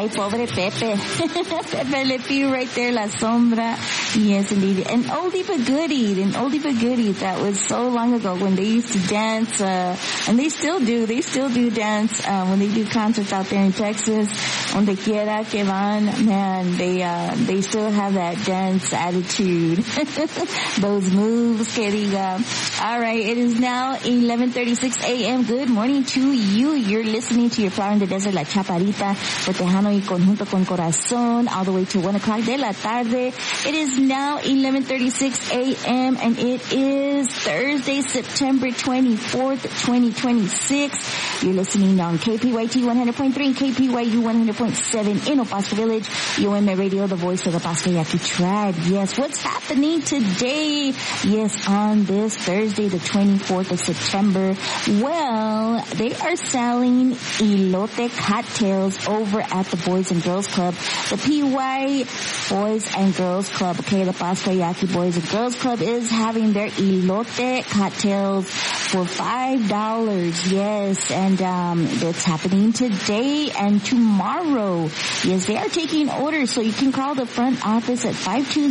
Ay, pobre Pepe. Pepe Le Pew right there, La Sombra. Yes, indeed. An oldie but goodie. That was so long ago when they used to dance, and they still do dance, when they do concerts out there in Texas. Donde quiera que van, man, they still have that dance attitude. Those moves, que diga. Alright, it is now 11:36 a.m. Good morning to you. You're listening to your Flower in the Desert, La Chaparita, with Tejano y Conjunto con Corazón, all the way to 1 o'clock de la tarde. It is now 11:36 a.m. and it is Thursday, September 24th, 2026. You're listening on KPYT 100.3 and KPYU 100.7 in Opasko Village. UMA Radio, the voice of the Opasko Yaqui tribe. Yes, what's happening today? Yes, on this Thursday, the 24th of September. Well, they are selling elote cocktails over at the Boys and Girls Club. The PY Boys and Girls Club, okay, the Opasko Yaqui Boys and Girls Club is having their elote cocktails for $5. Yes, and it's happening today and tomorrow. Yes, they are taking orders, so you can call the front office at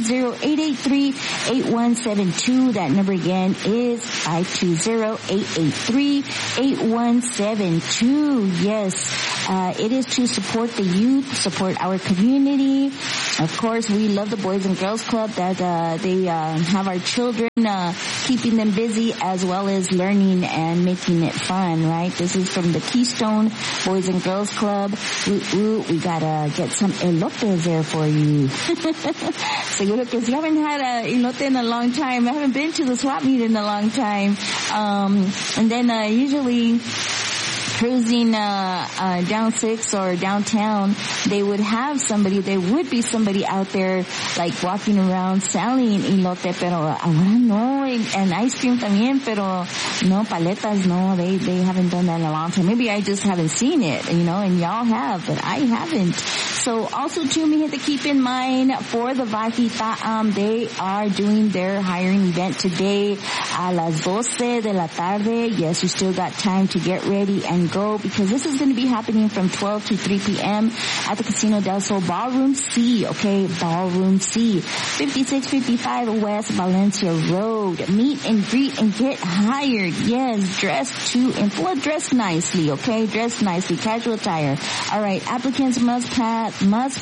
520-883-8172. That number again is 520-883-8172. Yes, it is to support the youth, support our community. Of course, we love the Boys and Girls Club that they have our children, keeping them busy as well as learning and making it fun, right? This is from the Keystone Boys and Girls Club. We gotta get some elotes there for you. Seguro que si haven't had a elote in a long time, I haven't been to the swap meet in a long time. And then usually cruising down 6 or downtown, there would be somebody out there like walking around selling elote, pero ahora no, and ice cream también, pero no, paletas, no, they haven't done that in a long time. Maybe I just haven't seen it, and y'all have, but I haven't. So also too, mi gente, keep in mind for the Bajita, they are doing their hiring event today a las 12 de la tarde. Yes, you still got time to get ready and go, because this is going to be happening from 12 to 3 p.m. at the Casino del Sol Ballroom C, okay? Ballroom C, 5655 West Valencia Road. Meet and greet and get hired. Yes, dress nicely, okay? Dress nicely, casual attire. Alright, applicants must pass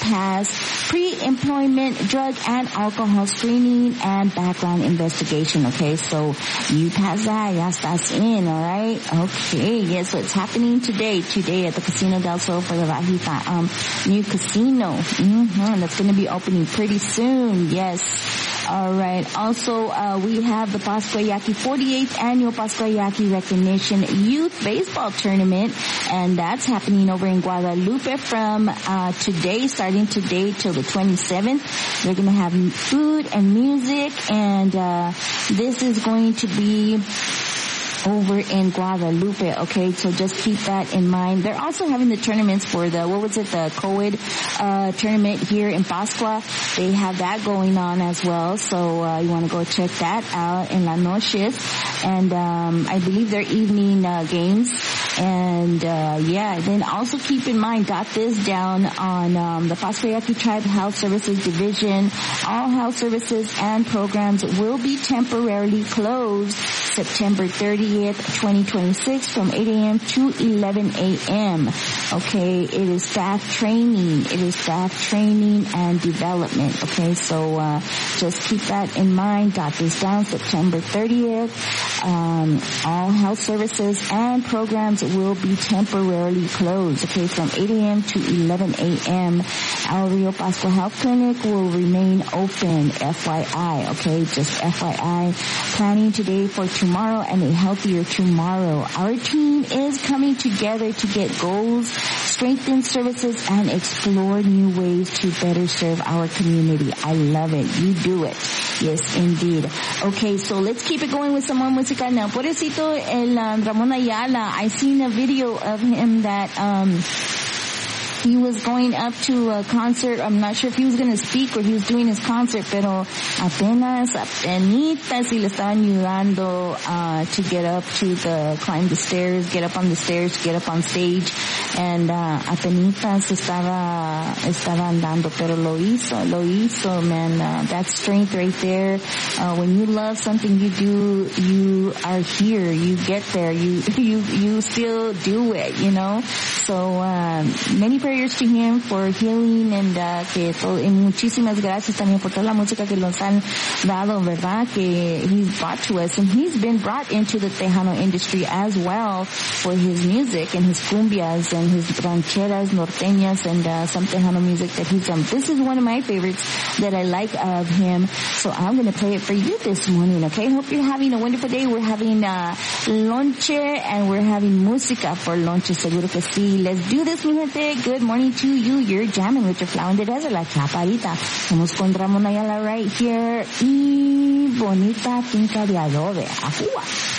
pre-employment drug and alcohol screening and background investigation, okay? So you pass that, ya estás in, alright? Okay, yes, so it's happening today at the Casino del Sol for the Bajita, new casino. That's gonna be opening pretty soon, yes. Alright, also, we have the Opasko Yaqui 48th Annual Opasko Yaqui Recognition Youth Baseball Tournament, and that's happening over in Guadalupe from, starting today till the 27th. They're gonna have food and music, and, this is going to be over in Guadalupe, okay? So just keep that in mind. They're also having the tournaments for the COVID tournament here in Pascua. They have that going on as well. So you want to go check that out in La Noches. And I believe they're evening games. And then also keep in mind, got this down on the Opasko Yaqui Tribe Health Services Division. All health services and programs will be temporarily closed September 30th, 2026 from 8 a.m. to 11 a.m. Okay, it is staff training. And development. Okay, so just keep that in mind. Got this down September 30th. All health services and programs will be temporarily closed, okay, from 8 a.m. to 11 a.m. Our Rio Pasco Health Clinic will remain open, FYI, okay, just FYI. Planning today for tomorrow and a healthier tomorrow. Our team is coming together to get goals, strengthen services, and explore new ways to better serve our community. I love it. You do it. Yes, indeed. Okay, so let's keep it going with some more música now. Pobrecito, el Ramon Ayala, I seen a video of him that he was going up to a concert. I'm not sure if he was going to speak or he was doing his concert, pero apenitas y le estaban ayudando to climb the stairs, get up on the stairs, get up on stage. and apenitas estaba andando, pero lo hizo, man. That's strength right there. When you love something you do, you are here, you get there, you still do it, you know. So many prayers to him for healing, and y muchísimas gracias también por toda la música que nos han dado, verdad, que he's brought to us, and he's been brought into the Tejano industry as well for his music and his cumbias and his rancheras, norteñas, and some Tejano music that he's done. This is one of my favorites that I like of him, so I'm going to play it for you this morning, okay? Hope you're having a wonderful day. We're having lonche, and we're having música for lonche, seguro que sí. Let's do this, mi gente. Good morning to you. You're jamming with your flower in the desert, La Chaparita. Estamos con Ramón Ayala right here, y bonita finca de adobe. Ajúa.